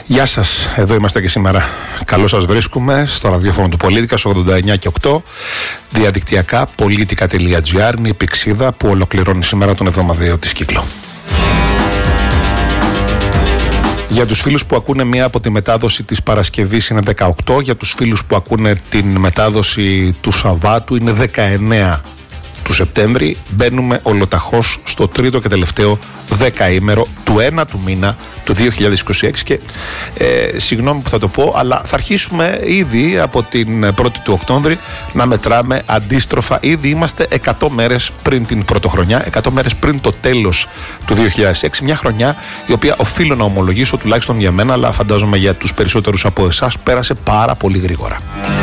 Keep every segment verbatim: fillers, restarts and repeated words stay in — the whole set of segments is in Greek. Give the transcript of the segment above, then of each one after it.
Γεια σας, εδώ είμαστε και σήμερα. Καλώς σας βρίσκουμε στο ραδιόφωνο του Πολίτικα ογδόντα εννιά και οκτώ. Διαδικτυακά πολίτικα τελεία τζι άρ είναι η πηξίδα που ολοκληρώνει σήμερα τον εβδομαδιαίο της κύκλο. Για τους φίλους που ακούνε μία από τη μετάδοση της Παρασκευής είναι δεκαοκτώ. Για τους φίλους που ακούνε την μετάδοση του Σαββάτου είναι δεκαεννέα του Σεπτέμβρη. Μπαίνουμε ολοταχώς στο τρίτο και τελευταίο δεκαήμερο του ένατου μήνα του δύο χιλιάδες είκοσι έξι και ε, συγγνώμη που θα το πω, αλλά θα αρχίσουμε ήδη από την πρώτη του Οκτώβρη να μετράμε αντίστροφα. Ήδη είμαστε εκατό μέρες πριν την πρωτοχρονιά, εκατό μέρες πριν το τέλος του δύο χιλιάδες έξι, μια χρονιά η οποία οφείλω να ομολογήσω, τουλάχιστον για μένα, αλλά φαντάζομαι για τους περισσότερους από εσάς, πέρασε πάρα πολύ γρήγορα.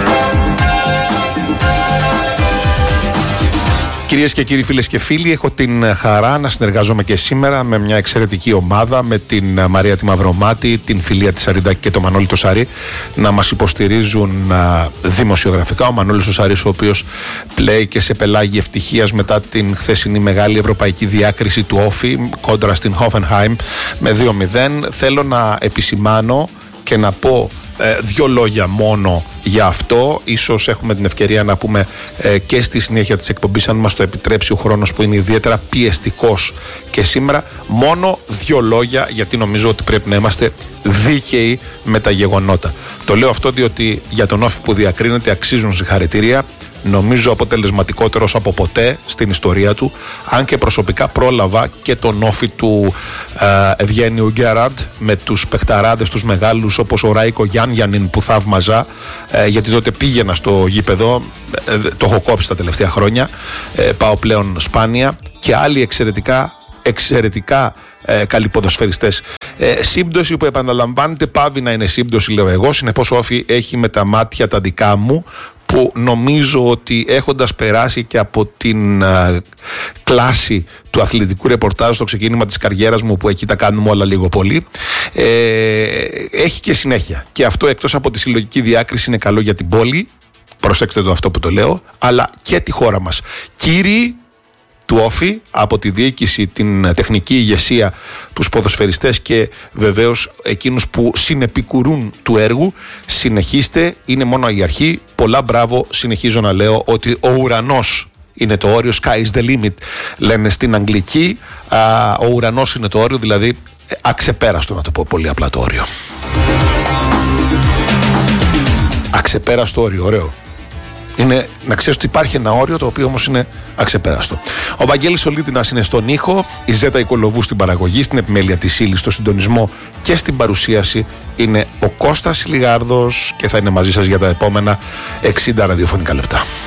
Κυρίες και κύριοι, φίλες και φίλοι, έχω την χαρά να συνεργάζομαι και σήμερα με μια εξαιρετική ομάδα, με την Μαρία τη Μαυρομάτη, την Φιλία τη Σαριδάκη και τον Μανώλη το Σαρή, να μας υποστηρίζουν α, δημοσιογραφικά. Ο Μανώλης ο Σαρής, ο οποίος πλέει και σε πελάγι ευτυχίας μετά την χθεσινή μεγάλη ευρωπαϊκή διάκριση του Όφι κόντρα στην Hoffenheim με δύο μηδέν. Θέλω να επισημάνω και να πω Ε, δύο λόγια μόνο για αυτό. Ίσως έχουμε την ευκαιρία να πούμε ε, και στη συνέχεια της εκπομπής, αν μας το επιτρέψει ο χρόνος που είναι ιδιαίτερα πιεστικός και σήμερα. Μόνο δύο λόγια, γιατί νομίζω ότι πρέπει να είμαστε δίκαιοι με τα γεγονότα. Το λέω αυτό διότι για τον Όφη που διακρίνεται αξίζουν συγχαρητήρια. Νομίζω αποτελεσματικότερος από ποτέ στην ιστορία του, αν και προσωπικά πρόλαβα και τον Όφη του ε, Ευγένιου Γκέραντ με τους παιχταράδες τους μεγάλους όπως ο Ράικο Γιάννιανιν που θαύμαζα, ε, γιατί τότε πήγαινα στο γήπεδο, ε, το έχω κόψει τα τελευταία χρόνια, ε, πάω πλέον σπάνια, και άλλοι εξαιρετικά εξαιρετικά ε, καλοί ποδοσφαιριστές. Ε, σύμπτωση που επαναλαμβάνεται πάβει να είναι σύμπτωση, λέω εγώ. Συνεπώς ο Όφη έχει με τα μάτια τα δικά μου, που νομίζω ότι έχοντας περάσει και από την α, κλάση του αθλητικού ρεπορτάζ στο ξεκίνημα της καριέρας μου, που εκεί τα κάνουμε όλα λίγο πολύ, ε, έχει και συνέχεια. Και αυτό, εκτός από τη συλλογική διάκριση, είναι καλό για την πόλη, προσέξτε το αυτό που το λέω, αλλά και τη χώρα μας. Κύριοι του Όφη, από τη διοίκηση, την τεχνική ηγεσία, τους ποδοσφαιριστές και βεβαίως εκείνους που συνεπικουρούν του έργου, συνεχίστε, είναι μόνο η αρχή. Πολλά μπράβο. Συνεχίζω να λέω ότι ο ουρανός είναι το όριο, sky is the limit λένε στην αγγλική. Α, ο ουρανός είναι το όριο, δηλαδή αξεπέραστο, να το πω πολύ απλά, το όριο. Αξεπέραστο όριο, ωραίο. Είναι να ξέρεις ότι υπάρχει ένα όριο, το οποίο όμως είναι αξεπέραστο. Ο Βαγγέλης Ολίτινας είναι στον ήχο, η Ζέτα Οικολοβού στην παραγωγή, στην επιμέλεια της ύλης, στο συντονισμό και στην παρουσίαση είναι ο Κώστας Λιγάρδος, και θα είναι μαζί σας για τα επόμενα εξήντα ραδιοφωνικά λεπτά.